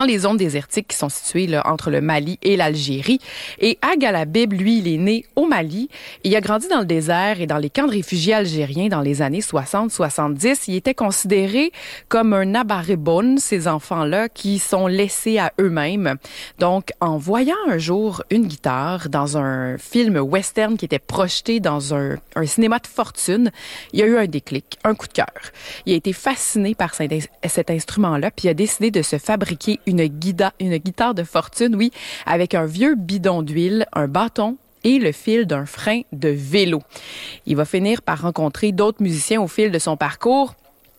les zones désertiques qui sont situées là, entre le Mali et l'Algérie. Et Ag Alabib, lui, il est né au Mali. Il a grandi dans le désert et dans les camps de réfugiés algériens dans les années 60-70. Il était considéré comme un abarébone, ces enfants-là qui sont laissés à eux-mêmes. Donc, en voyant un jour une guitare dans un film western qui était projeté dans un cinéma de fortune, il y a eu un déclic, un coup de cœur. Il a été fasciné par cet instrument-là, puis il a décidé de se fabriquer une guitare de fortune, oui, avec un vieux bidon d'huile, un bâton et le fil d'un frein de vélo. Il va finir par rencontrer d'autres musiciens au fil de son parcours.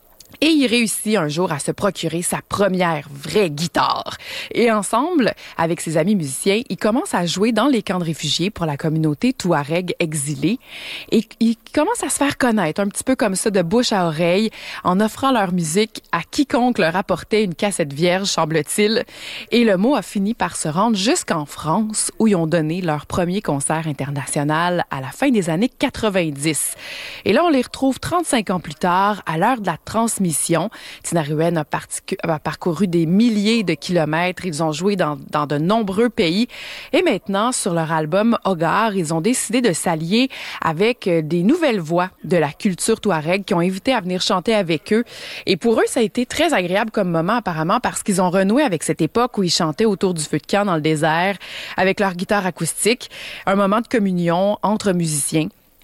Et il réussit un jour à se procurer sa première vraie guitare. Et ensemble, avec ses amis musiciens, il commence à jouer dans les camps de réfugiés pour la communauté touareg exilée. Et il commence à se faire connaître un petit peu comme ça, de bouche à oreille, en offrant leur musique à quiconque leur apportait une cassette vierge, semble-t-il. Et le mot a fini par se rendre jusqu'en France, où ils ont donné leur premier concert international à la fin des années 90. Et là, on les retrouve 35 ans plus tard, à l'heure de la transmission. Tinariwen a parcouru des milliers de kilomètres. Ils ont joué dans de nombreux pays. Et maintenant, sur leur album Hogar, ils ont décidé de s'allier avec des nouvelles voix de la culture touareg qui ont invité à venir chanter avec eux. Et pour eux, ça a été très agréable comme moment apparemment parce qu'ils ont renoué avec cette époque où ils chantaient autour du feu de camp dans le désert avec leur guitare acoustique. Un moment de communion entre musiciens.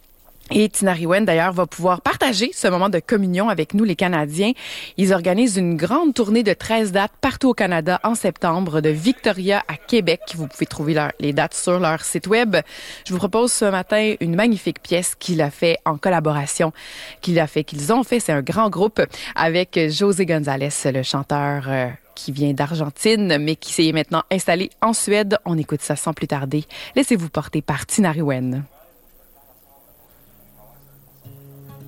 Et Tinariwen, d'ailleurs, va pouvoir partager ce moment de communion avec nous, les Canadiens. Ils organisent une grande tournée de 13 dates partout au Canada en septembre, de Victoria à Québec. Vous pouvez trouver les dates sur leur site web. Je vous propose ce matin une magnifique pièce qu'ils ont fait en collaboration, qu'ils ont fait, c'est un grand groupe, avec José González, le chanteur qui vient d'Argentine, mais qui s'est maintenant installé en Suède. On écoute ça sans plus tarder. Laissez-vous porter par Tinariwen.